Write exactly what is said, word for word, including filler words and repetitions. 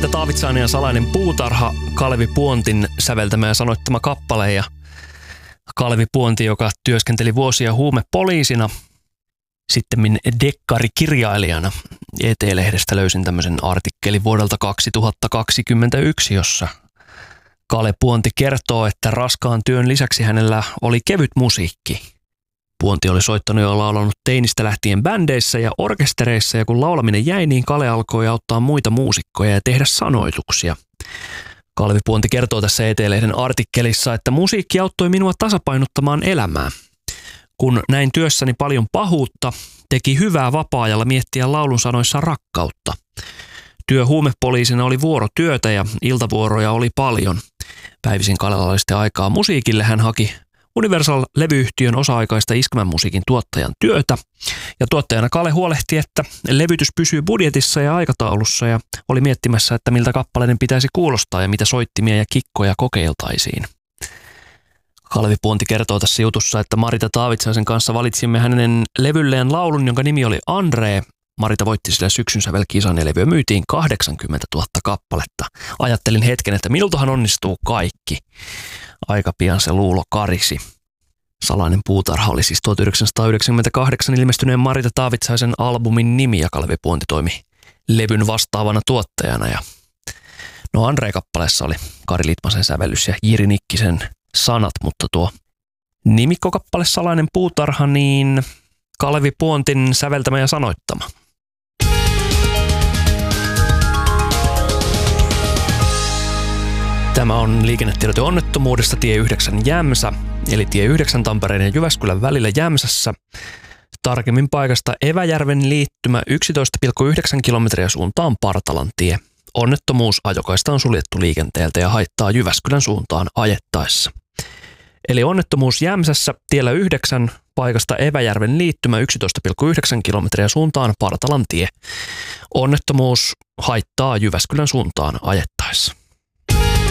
Marita Taavitsainen ja Salainen puutarha, Kalevi Puontin säveltämä ja sanoittama kappale. Ja Kalevi Puonti, joka työskenteli vuosia huumepoliisina, sittemmin dekkarikirjailijana. E T-lehdestä löysin tämmöisen artikkelin vuodelta kaksituhattakaksikymmentäyksi, jossa Kale Puonti kertoo, että raskaan työn lisäksi hänellä oli kevyt musiikki. Puonti oli soittanut ja laulanut teinistä lähtien bändeissä ja orkestereissa, ja kun laulaminen jäi, niin Kale alkoi auttaa muita muusikkoja ja tehdä sanoituksia. Kalevi Puonti kertoo tässä E T-lehden artikkelissa, että musiikki auttoi minua tasapainottamaan elämää. Kun näin työssäni paljon pahuutta, teki hyvää vapaa-ajalla miettiä laulun sanoissa rakkautta. Työ huumepoliisina oli vuorotyötä ja iltavuoroja oli paljon. Päivisin Kalella oli sitten aikaa musiikille. Hän haki Universal-levyyhtiön osa-aikaista iskelmän musiikin tuottajan työtä. Ja tuottajana Kale huolehti, että levytys pysyy budjetissa ja aikataulussa, ja oli miettimässä, että miltä kappaleiden pitäisi kuulostaa ja mitä soittimia ja kikkoja kokeiltaisiin. Kalevi Puonti kertoo tässä jutussa, että Marita Taavitsaisen kanssa valitsimme hänen levylleen laulun, jonka nimi oli Andre. Marita voitti sillä syksyn sävelkisan ja levyä myytiin kahdeksankymmentätuhatta kappaletta. Ajattelin hetken, että minultahan onnistuu kaikki. Aika pian se luulo karisi. Salainen puutarha oli siis tuhatyhdeksänsataayhdeksänkymmentäkahdeksan ilmestyneen Marita Taavitsaisen albumin nimi, ja Kalevi Puonti toimi levyn vastaavana tuottajana. Ja no Andre-kappaleessa oli Kari Litmasen sävellys ja Jiri Nikkisen sanat, mutta tuo nimikkokappale Salainen puutarha, niin Kalevi Puontin säveltämä ja sanoittama. Tämä on liikennetiedote onnettomuudesta tie yhdeksän Jämsä, eli tie yhdeksän Tampereen ja Jyväskylän välillä Jämsässä. Tarkemmin paikasta Eväjärven liittymä yksitoista pilkku yhdeksän kilometriä suuntaan Partalan tie. Onnettomuus, ajokaista on suljettu liikenteeltä ja haittaa Jyväskylän suuntaan ajettaessa. Eli onnettomuus Jämsässä tiellä yhdeksän paikasta Eväjärven liittymä yksitoista pilkku yhdeksän kilometriä suuntaan Partalan tie. Onnettomuus haittaa Jyväskylän suuntaan ajettaessa.